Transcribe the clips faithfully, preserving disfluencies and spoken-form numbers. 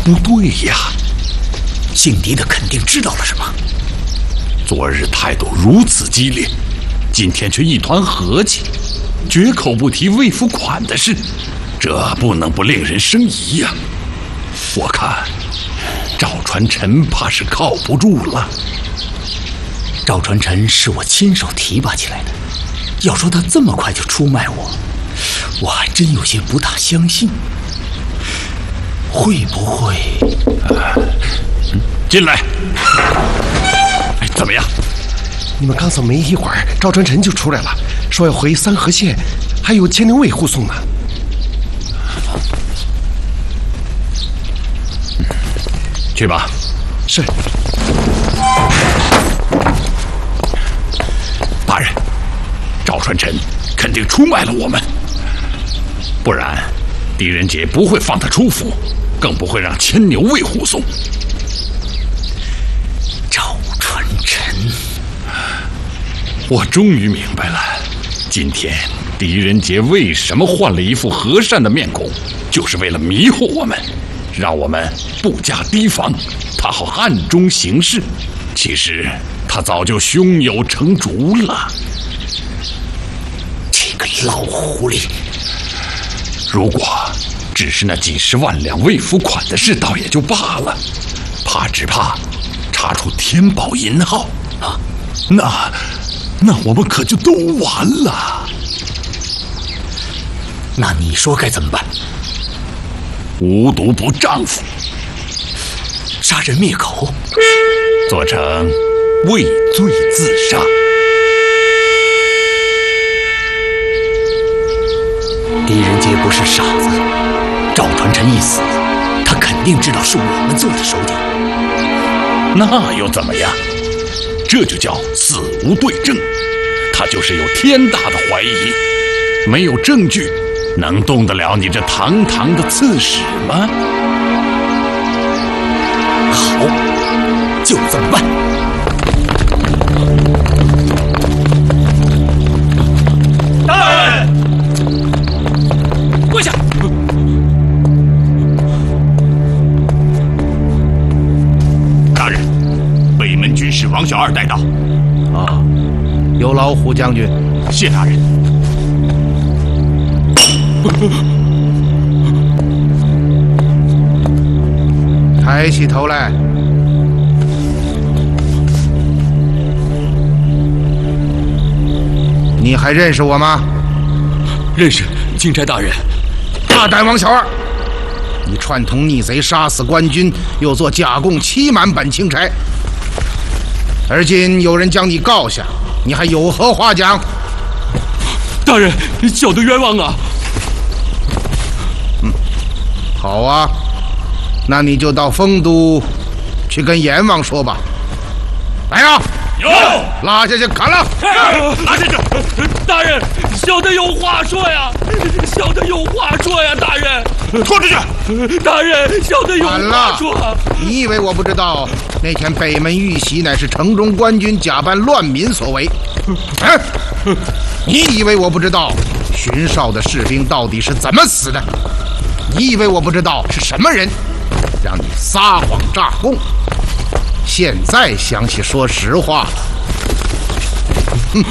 不对呀， 姓狄的肯定知道了什么。 昨日态度如此激烈，今天却一团和气，绝口不提未付款的事，这不能不令人生疑呀。我看赵传臣怕是靠不住了。 赵传臣是我亲手提拔起来的，要说他这么快就出卖我，我还真有些不大相信。会不会？ 啊、进来。哎，怎么样？ 你们刚走没一会儿，赵传臣就出来了，说要回三河县，还有千灵卫护送呢。 去吧。 是。 大人，赵传臣肯定出卖了我们，不然狄仁杰不会放他出府，更不会让牵牛卫护送。 赵传臣， 我终于明白了，今天狄仁杰为什么换了一副和善的面孔，就是为了迷惑我们，让我们不加提防，他好暗中行事。其实他早就胸有成竹了。 这个老狐狸！ 如果只是那几十万两未付款的事，倒也就罢了，怕只怕查出天宝银号啊，那那我们可就都完了。 那你说该怎么办？ 无毒不丈夫， 杀人灭口， 做成畏罪自杀。 狄仁杰不是傻子，赵传臣一死，他肯定知道是我们做的手脚。 那又怎么样？这就叫死无对证，他就是有天大的怀疑，没有证据，能动得了你这堂堂的刺史吗？ 好，就这么办。 大人，跪下！ 大人，北门军师王小二带到。 啊，有劳胡将军。 谢大人。 抬起头来。你还认识我吗？ 认识，钦差大人。 大胆王小二，你串通逆贼杀死官军，又做假供欺瞒本钦差，而今有人将你告下，你还有何话讲？ 大人，小的冤枉啊！ 嗯，好啊，那你就到丰都去跟阎王说吧。来呀！ 有， 拉下去砍了！ 拉下去！ 大人，小的有话说呀！小的有话说呀！大人， 拖出去！ 大人，小的有话说。 你以为我不知道？那天北门遇袭乃是城中官军假扮乱民所为。哎，你以为我不知道巡哨的士兵到底是怎么死的？你以为我不知道是什么人让你撒谎诈供？现在想起说实话，哼，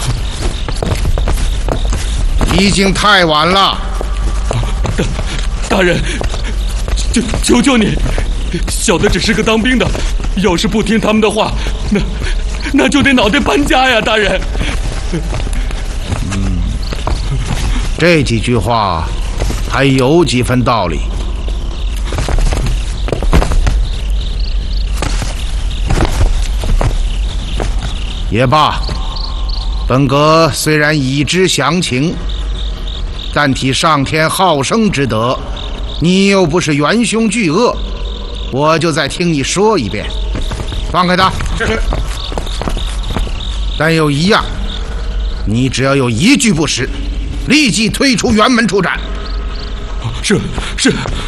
已经太晚了。 大大人，求求求你，小的只是个当兵的，要是不听他们的话，那那就得脑袋搬家呀！大人。 嗯，这几句话还有几分道理。也罢，本阁虽然已知详情，但体上天好生之德，你又不是元凶巨恶，我就再听你说一遍。放开他。 是。 但有一样，你只要有一句不实，立即推出辕门出斩。 是是。